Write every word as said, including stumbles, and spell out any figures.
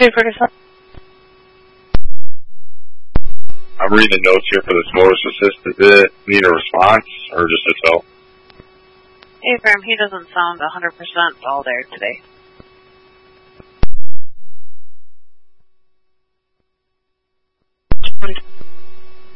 Hey, Ferguson. I'm reading the notes here for this motorist assist. Does it need a response or just a tow? Hey, Graham, he doesn't sound one hundred percent all there today.